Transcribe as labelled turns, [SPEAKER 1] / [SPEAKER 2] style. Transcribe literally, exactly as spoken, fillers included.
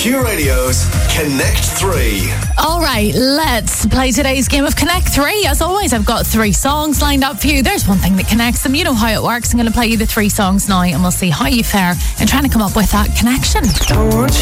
[SPEAKER 1] Q Radio's Connect three.
[SPEAKER 2] All right, let's play today's game of Connect three. As always, I've got three songs lined up for you. There's one thing that connects them. You know how it works. I'm going to play you the three songs now, and we'll see how you fare in trying to come up with that connection.
[SPEAKER 3] Don't want